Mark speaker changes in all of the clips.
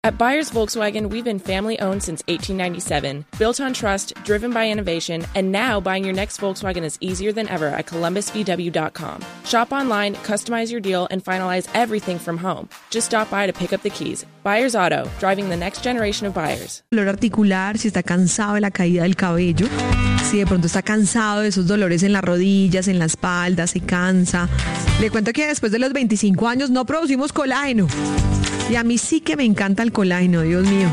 Speaker 1: At Byers Volkswagen, we've been family-owned since 1897, built on trust, driven by innovation, and now buying your next Volkswagen is easier than ever at ColumbusVW.com. Shop online, customize your deal, and finalize everything from home. Just stop by to pick up the keys. Byers Auto, driving the next generation of buyers.
Speaker 2: Dolor articular, si está cansado de la caída del cabello, si de pronto está cansado de esos dolores en las rodillas, en la espalda, se cansa. Le cuento que después de los 25 años no producimos colágeno. Y a mí sí que me encanta el colágeno, Dios mío.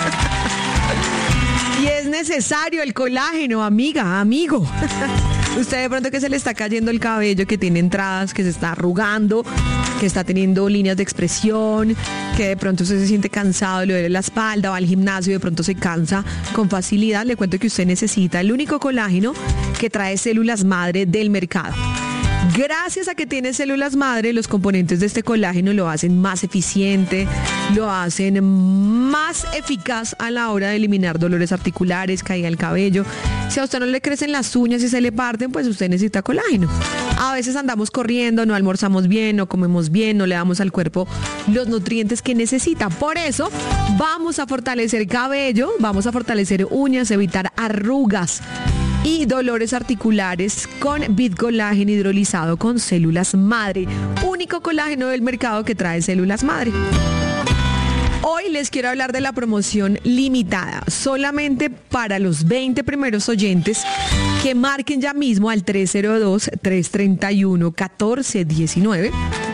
Speaker 2: Y es necesario el colágeno, amiga, amigo. Usted de pronto que se le está cayendo el cabello, que tiene entradas, que se está arrugando, que está teniendo líneas de expresión, que de pronto usted se siente cansado, le duele la espalda, va al gimnasio y de pronto se cansa con facilidad. Le cuento que usted necesita el único colágeno que trae células madre del mercado. Gracias a que tiene células madre, los componentes de este colágeno lo hacen más eficiente, lo hacen más eficaz a la hora de eliminar dolores articulares, caída del cabello. Si a usted no le crecen las uñas y se le parten, pues usted necesita colágeno. A veces andamos corriendo, no almorzamos bien, no comemos bien, no le damos al cuerpo los nutrientes que necesita. Por eso vamos a fortalecer cabello, vamos a fortalecer uñas, evitar arrugas y dolores articulares con Bitcolágeno hidrolizado con células madre. Único colágeno del mercado que trae células madre. Hoy les quiero hablar de la promoción limitada, solamente para los 20 primeros oyentes que marquen ya mismo al 302-331-1419.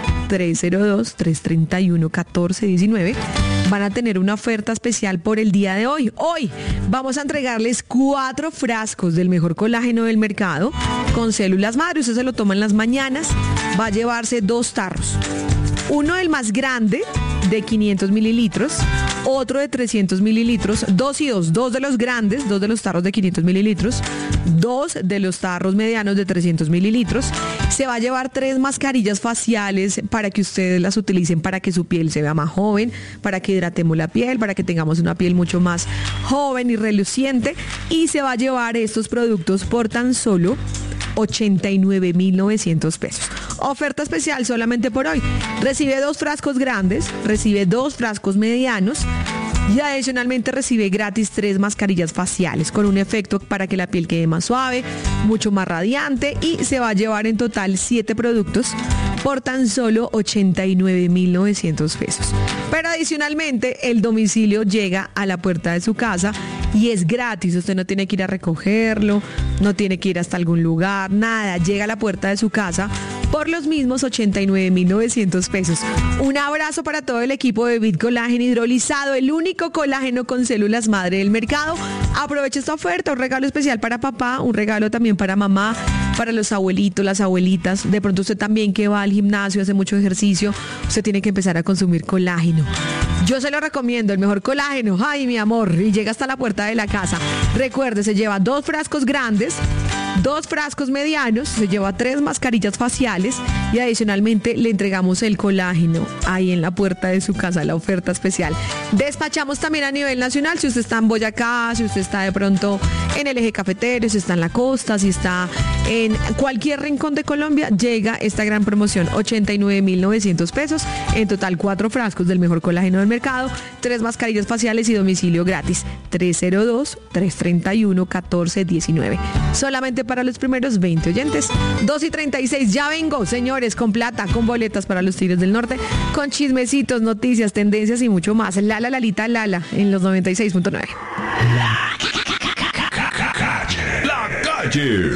Speaker 2: 302-331-1419. Van a tener una oferta especial por el día de hoy. Hoy vamos a entregarles 4 frascos del mejor colágeno del mercado con células madre. Usted se lo toma en las mañanas. Va a llevarse 2 tarros. Uno el más grande de 500 mililitros, otro de 300 mililitros, 2 y 2, 2 de los grandes, 2 de los tarros de 500 mililitros, 2 de los tarros medianos de 300 mililitros. Se va a llevar 3 mascarillas faciales para que ustedes las utilicen para que su piel se vea más joven, para que hidratemos la piel, para que tengamos una piel mucho más joven y reluciente. Y se va a llevar estos productos por tan solo 89,900 pesos. Oferta especial solamente por hoy. Recibe 2 frascos grandes, recibe 2 frascos medianos y adicionalmente recibe gratis 3 mascarillas faciales con un efecto para que la piel quede más suave, mucho más radiante, y se va a llevar en total 7 productos por tan solo 89,900 pesos. Pero adicionalmente el domicilio llega a la puerta de su casa y es gratis. Usted no tiene que ir a recogerlo, no tiene que ir hasta algún lugar, nada. Llega a la puerta de su casa por los mismos 89,900 pesos. Un abrazo para todo el equipo de Bitcolágeno hidrolizado, el único colágeno con células madre del mercado. Aproveche esta oferta, un regalo especial para papá, un regalo también para mamá, para los abuelitos, las abuelitas. De pronto usted también que va al gimnasio, hace mucho ejercicio, usted tiene que empezar a consumir colágeno. Yo se lo recomiendo, el mejor colágeno. Ay, mi amor, y llega hasta la puerta de la casa. Recuerde, se lleva 2 frascos grandes, 2 frascos medianos, se lleva 3 mascarillas faciales y adicionalmente le entregamos el colágeno ahí en la puerta de su casa, la oferta especial. Despachamos también a nivel nacional. Si usted está en Boyacá, si usted está de pronto en el eje cafetero, si está en la costa, si está en cualquier rincón de Colombia, llega esta gran promoción, 89,900 pesos. En total 4 frascos del mejor colágeno del mercado, 3 mascarillas faciales y domicilio gratis. 302-331-1419. Solamente para los primeros 20 oyentes. 2:36, ya vengo, señores, con plata, con boletas para los Tigres del Norte, con chismecitos, noticias, tendencias y mucho más. Lala, Lalita, Lala, en los 96.9.
Speaker 3: La calle.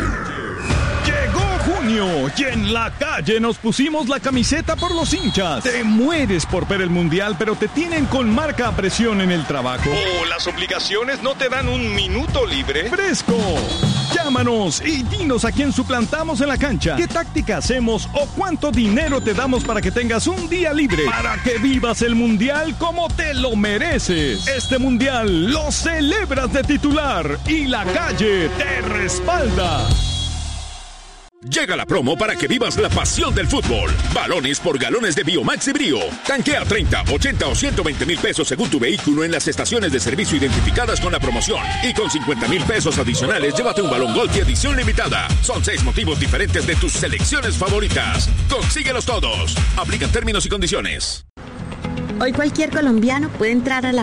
Speaker 3: Y en la calle nos pusimos la camiseta por los hinchas. Te mueres por ver el mundial, pero te tienen con marca a presión en el trabajo. O las obligaciones no te dan un minuto libre. ¡Fresco! Llámanos y dinos a quién suplantamos en la cancha, qué táctica hacemos o cuánto dinero te damos para que tengas un día libre, para que vivas el mundial como te lo mereces. Este mundial lo celebras de titular y la calle te respalda.
Speaker 4: Llega la promo para que vivas la pasión del fútbol. Balones por galones de Biomax y Brío. Tanquea 30, 80 o 120,000 pesos según tu vehículo en las estaciones de servicio identificadas con la promoción. Y con 50,000 pesos adicionales, llévate un balón Golf y edición limitada. Son 6 motivos diferentes de tus selecciones favoritas. Consíguelos todos. Aplican términos y condiciones.
Speaker 5: Hoy cualquier colombiano puede entrar a la